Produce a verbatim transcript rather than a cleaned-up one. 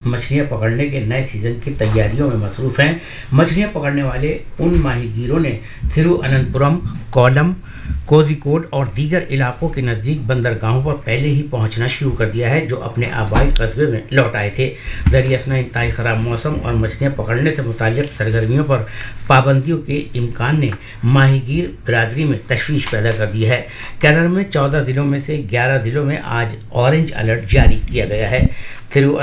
मछलियां पकड़ने के नए सीजन की तैयारियों में मसरूफ़ हैं। मछलियां पकड़ने वाले उन माहीगीरों ने थिरुअनंतपुरम, कोल्लम, कोझिकोड और दीगर इलाकों के नज़दीक बंदरगाहों पर पहले ही पहुंचना शुरू कर दिया है, जो अपने आबाई कस्बे में लौट आए थे। दरियासना इंतहाई ख़राब मौसम और मछलियां पकड़ने से मुताल्लिक़ सरगर्मियों पर पाबंदियों के इम्कान ने माहीगीर बिरादरी में तशवीश पैदा कर दी है। केरल में चौदह ज़िलों में से ग्यारह ज़िलों में आज ऑरेंज अलर्ट जारी किया गया है। थिरु